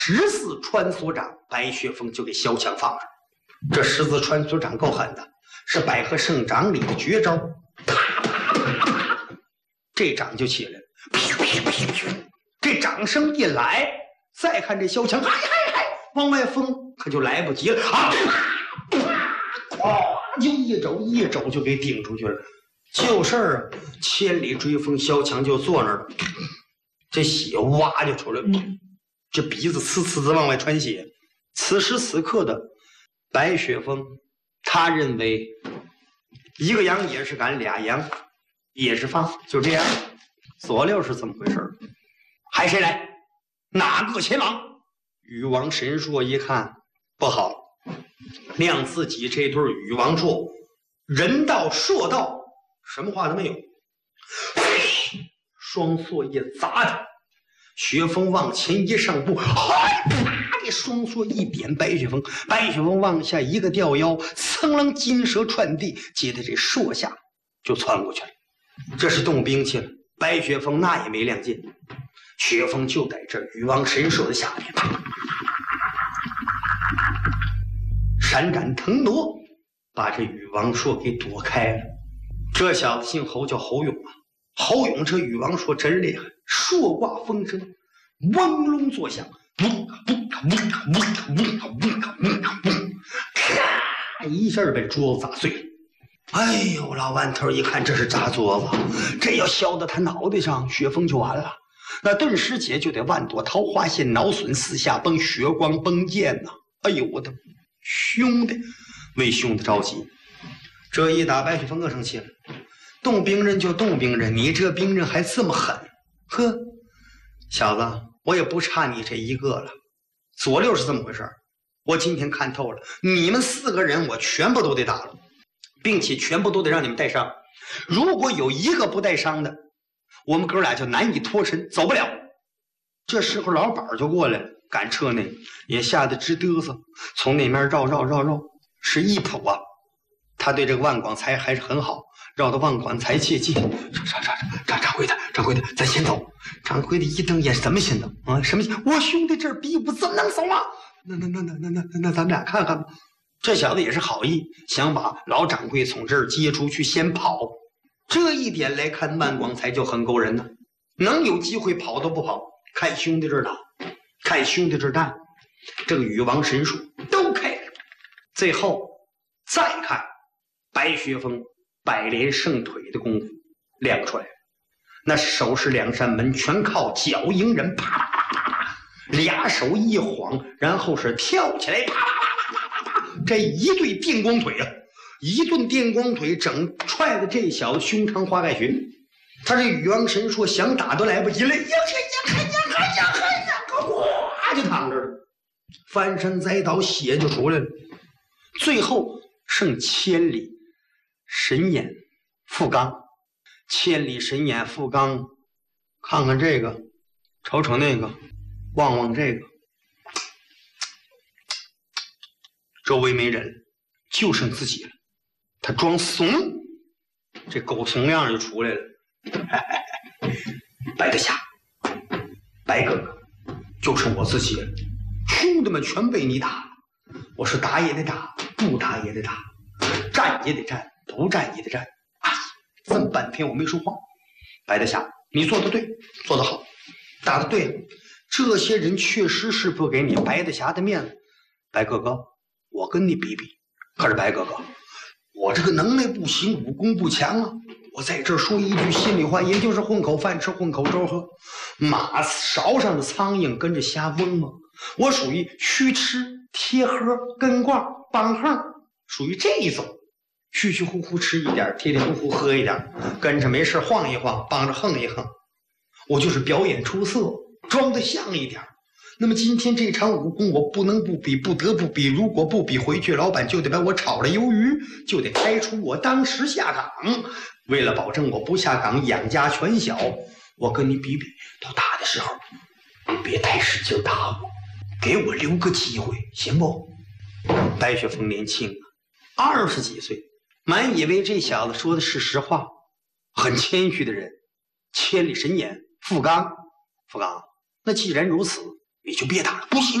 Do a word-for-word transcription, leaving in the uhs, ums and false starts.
十字穿梭掌，白雪凤就给小强放上。这十字穿梭掌够狠的，是百合圣掌里的绝招。啪啪啪啪，这掌就起来了。噗噗噗噗，这掌声一来，再看这小强，嗨嗨嗨，往外疯，可就来不及了啊！咵，就一肘一肘就给顶出去了。就事儿啊，千里追风，小强就坐那儿，这血哇就出来了，这鼻子呲呲的往外传血。此时此刻的白雪凤，他认为一个羊也是赶，俩羊也是放，就这样。左六是怎么回事？还谁来？哪个前往？禹王神硕一看不好，亮自己这对禹王硕，人道硕道，什么话都没有。双槊一砸他，雪峰往前一上步，嗨，啪的双槊一点白雪峰，白雪峰往下一个吊腰，噌啷金蛇串地，接在这槊下就窜过去了。这是动兵器了，白雪峰那也没亮剑，雪峰就在这禹王神硕的下面，闪展腾挪，把这禹王硕给躲开了。这小子姓侯，叫侯勇啊。侯勇这禹王硕真厉害，硕挂风声，嗡隆作响，嗡嗡嗡嗡嗡嗡嗡，咔一下被桌子砸碎了。哎呦，老顽头一看这是砸桌子，这要削到他脑袋上，雪峰就完了。那顿时间就得万朵桃花线，脑损四下崩，血光崩溅呐！哎呦，我的兄弟，为兄弟着急。这一打，白雪峰更生气了。动兵刃就动兵刃，你这兵刃还这么狠，呵，小子，我也不差你这一个了。左六是这么回事，我今天看透了，你们四个人我全部都得打了，并且全部都得让你们带伤。如果有一个不带伤的，我们哥俩就难以脱身，走不了。这时候老板就过来了，赶车内也吓得直嘚瑟，从那边绕绕绕绕，是一谱啊。他对这个万广才还是很好，绕到万广才切记，说张张张掌柜的，掌柜的，咱先走。掌柜的一瞪眼，什么先走啊？什么？我兄弟这儿比武，怎么能走啊？那那那那那那那咱们俩看看吧。这小子也是好意，想把老掌柜从这儿接出去，先跑。这一点来看，万广才就很勾人呢，能有机会跑都不跑，看兄弟这儿打，看兄弟这儿干。这个禹王神术都开了，最后再看白雪峰百连胜腿的功夫亮出来了，那手是两扇门，全靠脚迎人，啪啪啪啪啪，俩手一晃，然后是跳起来，啪啪啪啪啪啪，这一对电光腿啊，一顿电光腿整踹的这小子胸膛花盖穴。他这禹王神说想打都来不及了，呀呀呀呀呀呀呀，哗就躺着了，翻身栽倒，血就出来了。最后剩千里神眼富刚，千里神眼富刚，看看这个，瞅瞅那个，望望这个，周围没人，就剩自己了。他装怂，这狗怂样就出来了。白得下，白哥哥，就剩我自己了，兄弟们全被你打，我是打也得打，不打也得打，战也得战，不战也得战。哎，这么半天我没说话。白得下，你做得对，做得好，打得对，这些人确实是不给你白得下的面子。白哥哥，我跟你比比，可是白哥哥，我这个能耐不行，武功不强啊。我在这儿说一句心里话，也就是混口饭吃，混口粥喝。马勺上的苍蝇跟着瞎嗡嘛。我属于虚吃贴喝跟挂帮横，属于这一种，虚虚乎乎吃一点，贴贴乎乎喝一点，跟着没事晃一晃，帮着横一横。我就是表演出色，装得像一点。那么今天这场武功我不能不比，不得不比，如果不比回去，老板就得把我炒了鱿鱼，就得开除我当时下岗。为了保证我不下岗，养家全小，我跟你比比，到打的时候别太使劲打我，给我留个机会，行不？白雪峰年轻啊，二十几岁，满以为这小子说的是实话，很谦虚的人。千里神眼富刚，富刚，那既然如此， 你就别打了，不行。